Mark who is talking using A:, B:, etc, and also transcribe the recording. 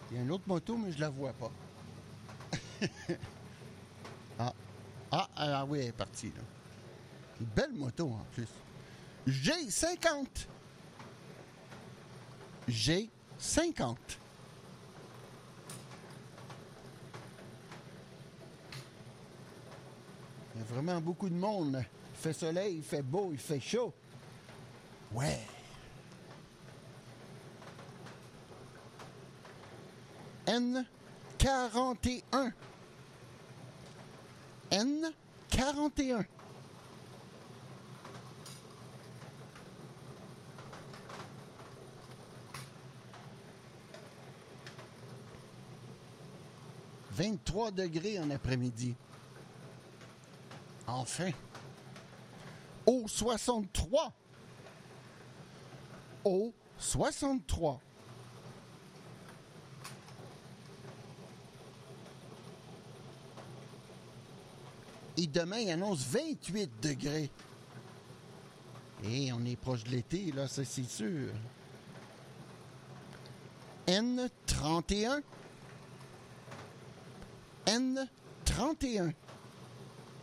A: Il y a une autre moto, mais je la vois pas. Oui, elle est partie, là. Une belle moto, en plus. G50. G50. Il y a vraiment beaucoup de monde. Il fait soleil, il fait beau, il fait chaud. Ouais. N41. N41. « 23 degrés en après-midi. Enfin. O63. O63. Et demain, il annonce 28 degrés. Et on est proche de l'été, là, ça c'est sûr. N31. N31.